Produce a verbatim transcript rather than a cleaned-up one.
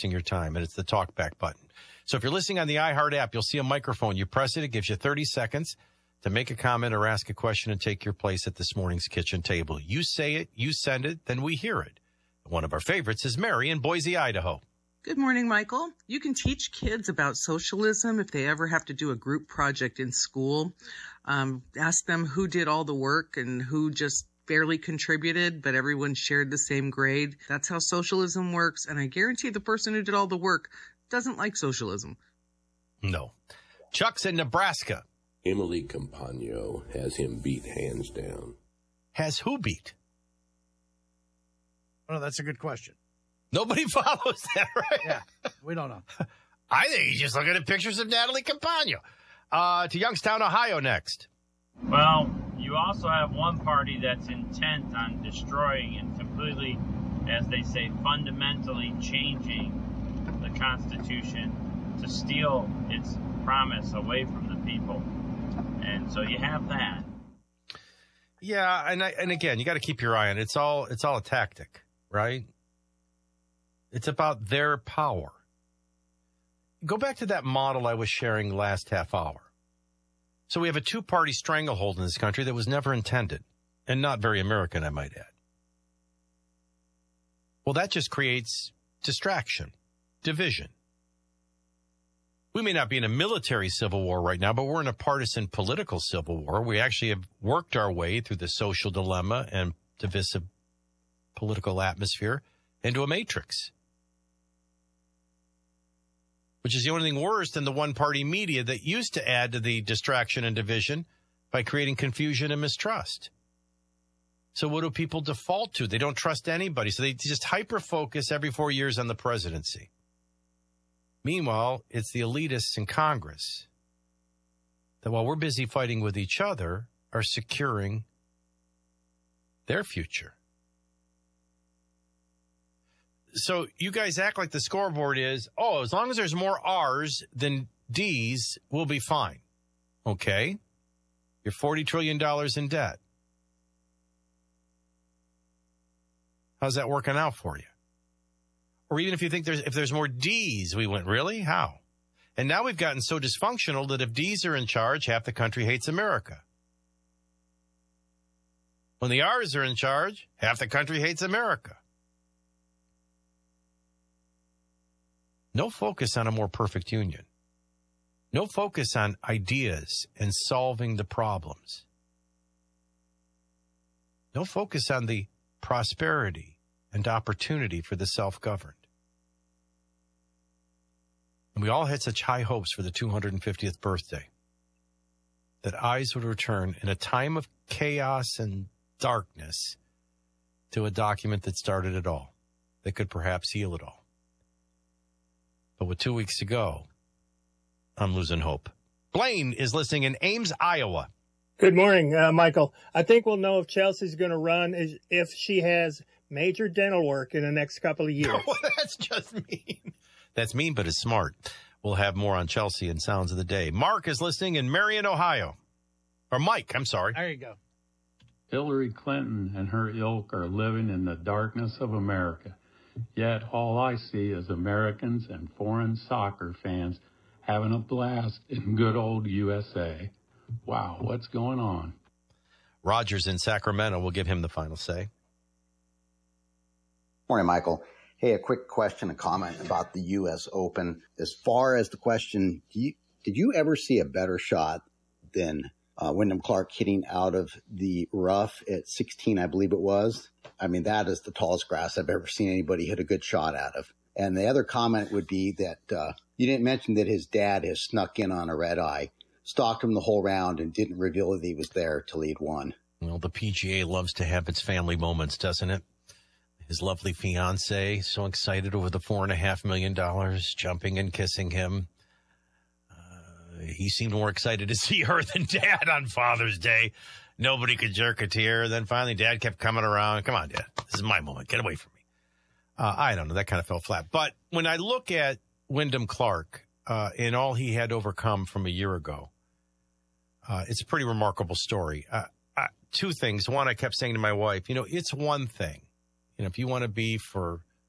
wasting your time, and it's the talkback button. So if you're listening on the iHeart app, you'll see a microphone. You press it. It gives you thirty seconds to make a comment or ask a question and take your place at this morning's kitchen table. You say it, you send it, then we hear it. One of our favorites is Mary in Boise, Idaho. Good morning, Michael. You can teach kids about socialism if they ever have to do a group project in school. Um, ask them who did all the work and who just barely contributed, but everyone shared the same grade. That's how socialism works, and I guarantee the person who did all the work doesn't like socialism. No. Chuck's in Nebraska. Emily Campagno has him beat hands down. Has who beat? Oh, that's a good question. Nobody follows that, right? Yeah, we don't know. I think he's just looking at pictures of Natalie Campagno. Uh, to Youngstown, Ohio next. Well, you also have one party that's intent on destroying and completely, as they say, fundamentally changing the Constitution to steal its promise away from the people. And so you have that. Yeah, and I, and again, you got to keep your eye on it. It's all it's all a tactic, right? It's about their power. Go back to that model I was sharing last half hour. So we have a two-party stranglehold in this country that was never intended, and not very American, I might add. Well, that just creates distraction, division. We may not be in a military civil war right now, but we're in a partisan political civil war. We actually have worked our way through the social dilemma and divisive political atmosphere into a matrix, which is the only thing worse than the one-party media that used to add to the distraction and division by creating confusion and mistrust. So what do people default to? They don't trust anybody, so they just hyper-focus every four years on the presidency. Meanwhile, it's the elitists in Congress that while we're busy fighting with each other, are securing their future. So you guys act like the scoreboard is, oh, as long as there's more R's than D's, we'll be fine. Okay. You're forty trillion dollars in debt. How's that working out for you? Or even if you think there's if there's more D's, we went, really? How? And now we've gotten so dysfunctional that if D's are in charge, half the country hates America. When the R's are in charge, half the country hates America. No focus on a more perfect union. No focus on ideas and solving the problems. No focus on the prosperity and opportunity for the self-governed. And we all had such high hopes for the two hundred fiftieth birthday that eyes would return in a time of chaos and darkness to a document that started it all, that could perhaps heal it all. But with two weeks to go, I'm losing hope. Blaine is listening in Ames, Iowa. Good morning, uh, Michael. I think we'll know if Chelsea's going to run is if she has major dental work in the next couple of years. Well, that's just mean. That's mean, but it's smart. We'll have more on Chelsea and Sounds of the Day. Mark is listening in Marion, Ohio. Or Mike, I'm sorry. There you go. Hillary Clinton and her ilk are living in the darkness of America. Yet all I see is Americans and foreign soccer fans having a blast in good old U S A. Wow, what's going on? Rogers in Sacramento. We'll give him the final say. Morning, Michael. Hey, a quick question, a comment about the U S Open. As far as the question, do you, did you ever see a better shot than uh, Wyndham Clark hitting out of the rough at sixteen, I believe it was? I mean, that is the tallest grass I've ever seen anybody hit a good shot out of. And the other comment would be that uh, you didn't mention that his dad has snuck in on a red eye, stalked him the whole round, and didn't reveal that he was there till he'd won. Well, the P G A loves to have its family moments, doesn't it? His lovely fiance, so excited over the four and a half million dollars, jumping and kissing him. Uh, he seemed more excited to see her than Dad on Father's Day. Nobody could jerk a tear. Then finally, Dad kept coming around. Come on, Dad. This is my moment. Get away from me. Uh, I don't know. That kind of fell flat. But when I look at Wyndham Clark uh, and all he had overcome from a year ago, uh, it's a pretty remarkable story. Uh, uh, two things. One, I kept saying to my wife, you know, it's one thing. You know, if you want to be for